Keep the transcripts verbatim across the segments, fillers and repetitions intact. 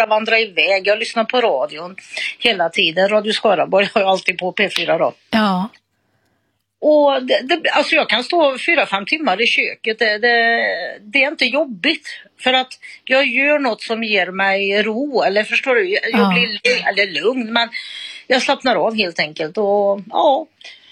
bara vandra iväg. Jag lyssnar på radion hela tiden. Radio Skaraborg har jag alltid på P fyra då. Ja. Och det, det, alltså jag kan stå fyra, fem timmar i köket. Det, det, det är inte jobbigt. För att jag gör något som ger mig ro. Eller förstår du? Jag ja. blir eller lugn. Men jag slappnar av helt enkelt. Och ja.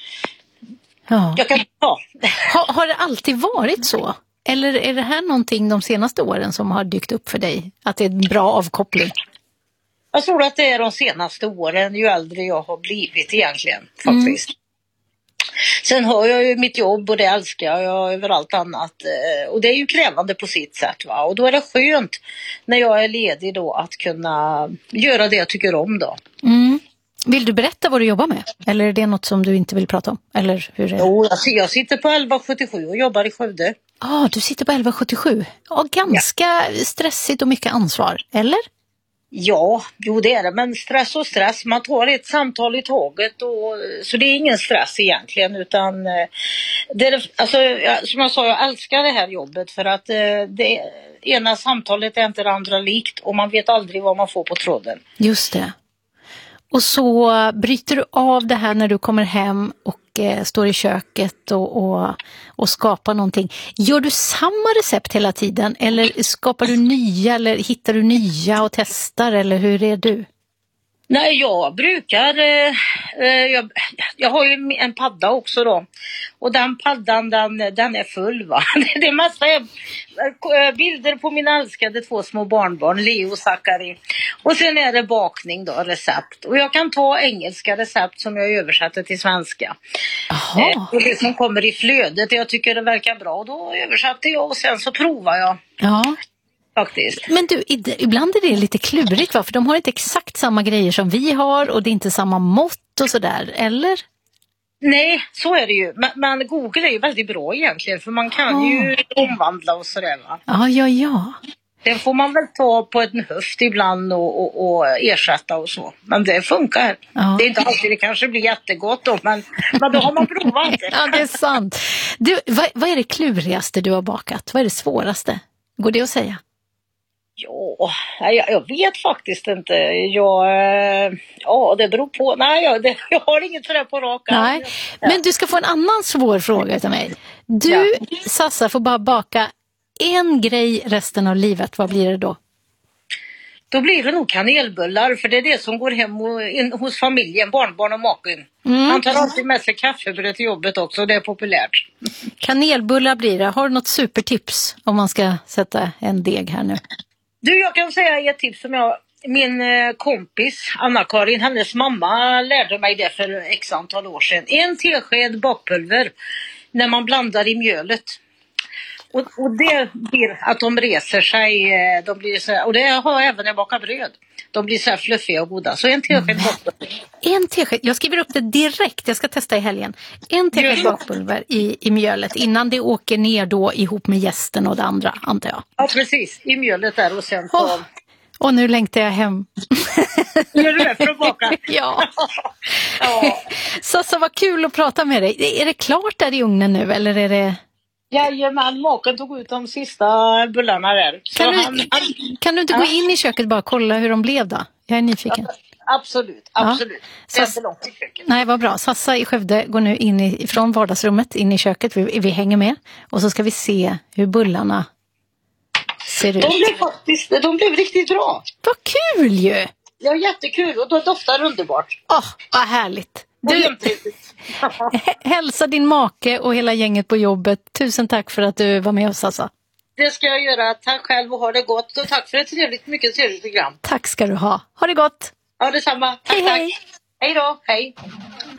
ja. Jag kan, ja. Har, har det alltid varit så? Eller är det här någonting de senaste åren som har dykt upp för dig? Att det är en bra avkoppling? Jag tror att det är de senaste åren. Ju äldre jag har blivit egentligen. Faktiskt. Mm. Sen har jag ju mitt jobb och det älskar jag över allt annat. Och det är ju krävande på sitt sätt. Va? Och då är det skönt när jag är ledig då att kunna göra det jag tycker om då. Mm. Vill du berätta vad du jobbar med? Eller är det något som du inte vill prata om? Eller hur är det? Jo, jag sitter på elva sjuttiosju och jobbar i Skövde. Ja, ah, du sitter på elva sjuttiosju. Ja, ganska ja. stressigt och mycket ansvar, eller? Ja, jo det är det. Men stress och stress. Man tar ett samtal i taget. Och, så det är ingen stress egentligen. Utan det är, alltså, som jag sa, jag älskar det här jobbet. För att det ena samtalet är inte det andra likt. Och man vet aldrig vad man får på tråden. Just det. Och så bryter du av det här när du kommer hem och eh, står i köket och, och, och skapar någonting. Gör du samma recept hela tiden eller skapar du nya eller hittar du nya och testar eller hur är du? Nej, jag brukar, eh, jag, jag har ju en padda också då. Och den paddan, den, den är full va. Det är massa bilder på mina älskade två små barnbarn, Leo och Zachary. Och sen är det bakning då, recept. Och jag kan ta engelska recept som jag översätter till svenska. Eh, och det som kommer i flödet, jag tycker det verkar bra. Och då översätter jag och sen så provar jag. Ja. Faktiskt. Men du, ibland är det lite klurigt va? För de har inte exakt samma grejer som vi har och det är inte samma mått och sådär, eller? Nej, så är det ju. Men, men Google är ju väldigt bra egentligen för man kan oh. ju omvandla och sådär va? Ja, ja, ja. Den får man väl ta på en höft ibland och, och, och ersätta och så. Men det funkar. Ja. Det är inte alltid det kanske blir jättegott då, men, men då har man provat det. Ja, det är sant. Du, vad, vad är det klurigaste du har bakat? Vad är det svåraste? Går det att säga? Ja, jag, jag vet faktiskt inte. Jag, ja, det beror på. Nej, jag, det, jag har inget sådär på rakan. Nej, ja. Men du ska få en annan svår fråga till mig. Du, ja. Sassa, får bara baka en grej resten av livet. Vad blir det då? Då blir det nog kanelbullar. För det är det som går hem och, in, hos familjen, barnbarn och maken. Mm. Han tar alltid med sig kaffebröd till jobbet också. Det är populärt. Kanelbullar blir det. Har du något supertips om man ska sätta en deg här nu? Du, jag kan säga ett tips som jag, min kompis Anna-Karin, hennes mamma lärde mig det för x antal år sedan. En tesked bakpulver när man blandar i mjölet. Och, och det blir att de reser sig, de blir så här, och det har jag även när jag bakar bröd. De blir så här fluffiga och goda. Så en tesked mm. bakpulver. En tesked, jag skriver upp det direkt, jag ska testa i helgen. En tesked bakpulver i, i mjölet innan det åker ner då ihop med jästen och det andra, antar jag. Ja, precis. I mjölet där och sen på... Oh. Och nu längtar jag hem. Är du med för att baka? Ja. Ja. Sassa, vad kul att prata med dig. Är det klart där i ugnen nu eller är det... Jajamän, maken tog ut de sista bullarna där. Kan, du, han, han, kan du inte ja. gå in i köket och bara kolla hur de blev då? Jag är nyfiken. Ja, absolut, absolut. Ja. Det är inte långt i köket. Nej, vad bra. Sassa i Skövde går nu in i, från vardagsrummet in i köket. Vi, vi hänger med. Och så ska vi se hur bullarna ser ut. De blev faktiskt, de blev riktigt bra. Vad kul ju! Ja, jättekul. Och då doftar underbart. Åh, oh, vad härligt. Du, hälsa din make och hela gänget på jobbet. Tusen tack för att du var med oss, Sassa. Det ska jag göra. Tack själv och ha det gott. Och tack för ett trevligt, mycket trevligt program. Tack ska du ha. Ha det gott. Ja, detsamma. Tack, hej, tack. Hej. Hej då. Hej.